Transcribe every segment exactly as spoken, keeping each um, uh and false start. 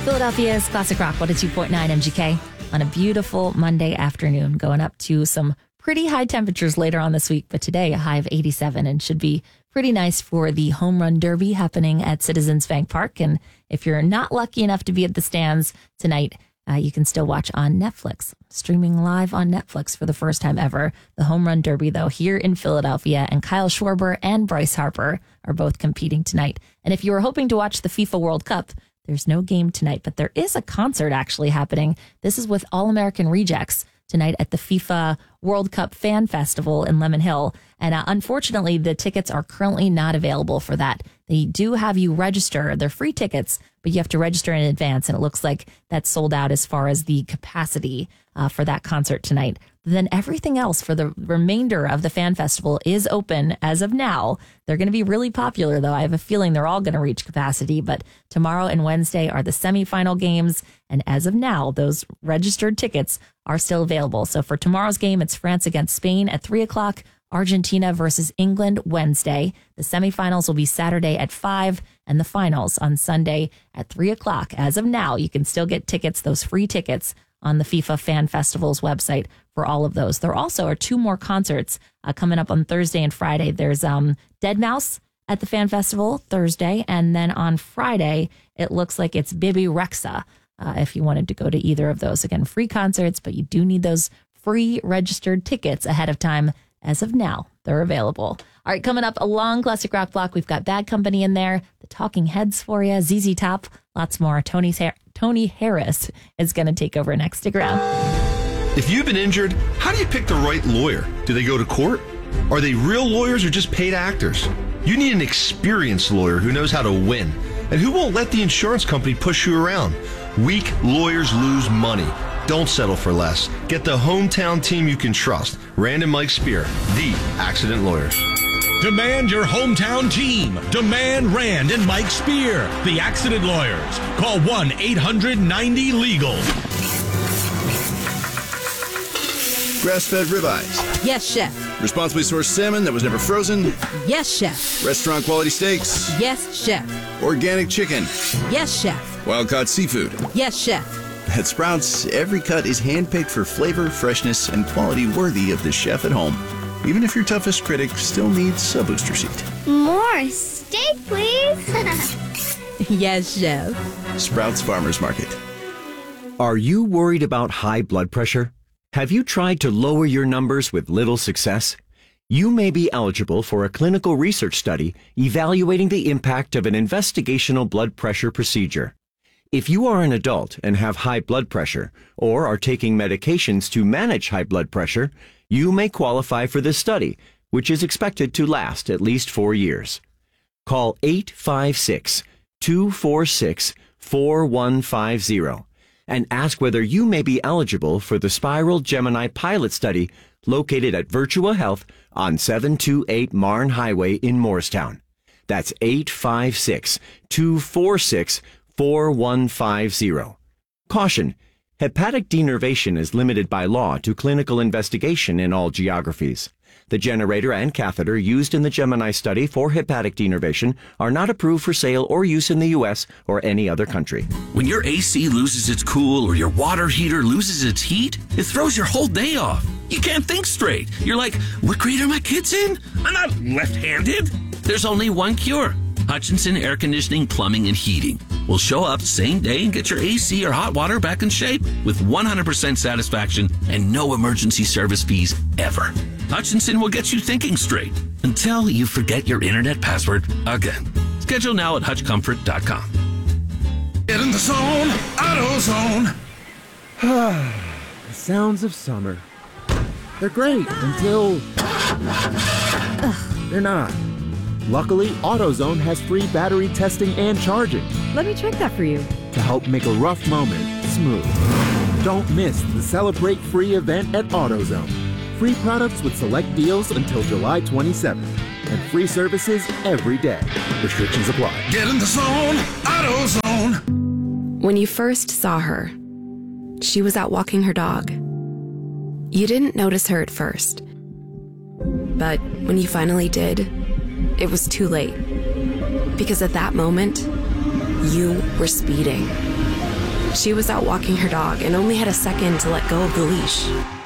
Philadelphia's Classic Rock one oh two point nine M G K on a beautiful Monday afternoon, going up to some pretty high temperatures later on this week, but today a high of eighty-seven and should be pretty nice for the Home Run Derby happening at Citizens Bank Park. And if you're not lucky enough to be at the stands tonight, uh, you can still watch on Netflix, streaming live on Netflix for the first time ever. The Home Run Derby, though, here in Philadelphia, and Kyle Schwarber and Bryce Harper are both competing tonight. And if you were hoping to watch the FIFA World Cup, there's no game tonight, but there is a concert actually happening. This is with All American Rejects tonight at the FIFA World Cup Fan Festival in Lemon Hill. And uh, unfortunately, the tickets are currently not available for that. They do have you register. They're free tickets, but you have to register in advance. And it looks like that's sold out as far as the capacity uh, for that concert tonight. Then everything else for the remainder of the fan festival is open as of now. They're going to be really popular, though. I have a feeling they're all going to reach capacity. But tomorrow and Wednesday are the semifinal games. And as of now, those registered tickets are still available. So for tomorrow's game, it's France against Spain at three o'clock, Argentina versus England Wednesday. The semifinals will be Saturday at five, and the finals on Sunday at three o'clock. As of now, you can still get tickets, those free tickets, on the FIFA Fan Festival's website for all of those. There also are two more concerts uh, coming up on Thursday and Friday. There's um, deadmau five at the Fan Festival Thursday, and then on Friday, it looks like it's Bibi Rexha, uh, if you wanted to go to either of those. Again, free concerts, but you do need those free registered tickets ahead of time. As of now, they're available. All right, coming up, a long classic rock block. We've got Bad Company in there, the Talking Heads for you, Z Z Top, lots more. Tony's Har- Tony Harris is going to take over next. Stick around. If you've been injured, how do you pick the right lawyer? Do they go to court? Are they real lawyers or just paid actors? You need an experienced lawyer who knows how to win and who won't let the insurance company push you around. Weak lawyers lose money. Don't settle for less. Get the hometown team you can trust. Rand and Mike Spear, the accident lawyers. Demand your hometown team. Demand Rand and Mike Spear, the accident lawyers. Call one eight hundred ninety legal. Grass-fed ribeyes. Yes, chef. Responsibly sourced salmon that was never frozen. Yes, chef. Restaurant quality steaks. Yes, chef. Organic chicken. Yes, chef. Wild-caught seafood. Yes, chef. At Sprouts, every cut is handpicked for flavor, freshness, and quality worthy of the chef at home. Even if your toughest critic still needs a booster seat. More steak, please. Yes, chef. Sprouts Farmers Market. Are you worried about high blood pressure? Have you tried to lower your numbers with little success? You may be eligible for a clinical research study evaluating the impact of an investigational blood pressure procedure. If you are an adult and have high blood pressure or are taking medications to manage high blood pressure, you may qualify for this study, which is expected to last at least four years. Call eight five six, two four six, four one five zero and ask whether you may be eligible for the Spiral Gemini pilot study located at Virtua Health on seven two eight Marne Highway in Morristown. That's eight five six, two four six, four one five zero. Caution: hepatic denervation is limited by law to clinical investigation in all geographies. The generator and catheter used in the Gemini study for hepatic denervation are not approved for sale or use in the U S or any other country. When your A C loses its cool or your water heater loses its heat, it throws your whole day off. You can't think straight. You're like, what grade are my kids in? I'm not left-handed. There's only one cure. Hutchinson Air Conditioning, Plumbing, and Heating will show up same day and get your A C or hot water back in shape with one hundred percent satisfaction and no emergency service fees ever. Hutchinson will get you thinking straight until you forget your internet password again. Schedule now at hutch comfort dot com. Get in the zone, AutoZone. The sounds of summer. They're great until they're not. Luckily, AutoZone has free battery testing and charging. Let me check that for you. To help make a rough moment smooth. Don't miss the Celebrate Free event at AutoZone. Free products with select deals until July twenty-seventh. And free services every day. Restrictions apply. Get in the zone, AutoZone. When you first saw her, she was out walking her dog. You didn't notice her at first. But when you finally did, it was too late. Because at that moment, you were speeding. She was out walking her dog and only had a second to let go of the leash.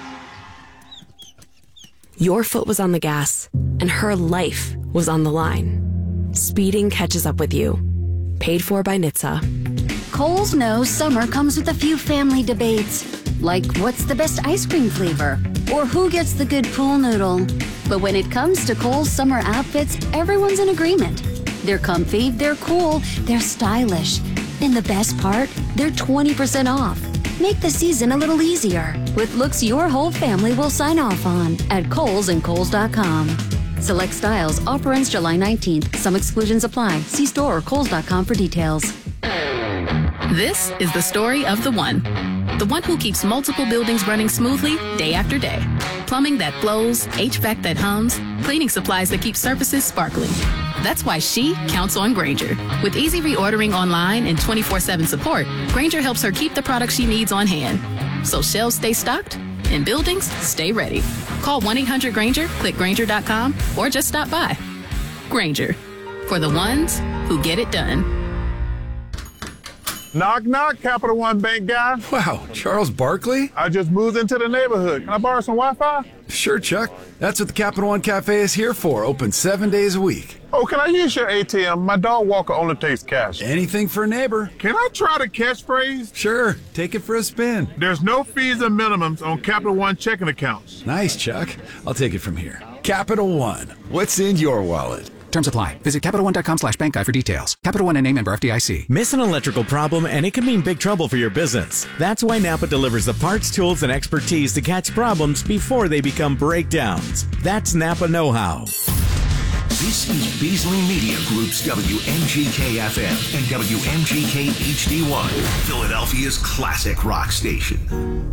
Your foot was on the gas, and her life was on the line. Speeding catches up with you. Paid for by N H T S A. Kohl's knows summer comes with a few family debates, like what's the best ice cream flavor, or who gets the good pool noodle. But when it comes to Kohl's summer outfits, everyone's in agreement. They're comfy, they're cool, they're stylish. And the best part, they're twenty percent off. Make the season a little easier with looks your whole family will sign off on at Kohl's and Kohl's dot com. Select styles. Offer ends July nineteenth. Some exclusions apply. See store or Kohl's dot com for details. This is the story of the one. The one who keeps multiple buildings running smoothly day after day. Plumbing that flows, H V A C that hums, cleaning supplies that keep surfaces sparkling. That's why she counts on Grainger. With easy reordering online and twenty-four seven support, Grainger helps her keep the products she needs on hand. So shelves stay stocked and buildings stay ready. Call one eight hundred Grainger, click Grainger dot com, or just stop by. Grainger, for the ones who get it done. Knock, knock, Capital One Bank guy. Wow, Charles Barkley? I just moved into the neighborhood. Can I borrow some Wi-Fi? Sure, Chuck. That's what the Capital One Cafe is here for, open seven days a week. Oh, can I use your A T M? My dog walker only takes cash. Anything for a neighbor. Can I try the catchphrase? Sure, take it for a spin. There's no fees and minimums on Capital One checking accounts. Nice, Chuck. I'll take it from here. Capital One. What's in your wallet? Terms apply. Visit Capital One dot com slash bank guide for details. Capital One N A member F D I C. Miss an electrical problem and it can mean big trouble for your business. That's why Napa delivers the parts, tools, and expertise to catch problems before they become breakdowns. That's Napa know-how. This is Beasley Media Group's W M G K F M and W M G K H D one, Philadelphia's classic rock station.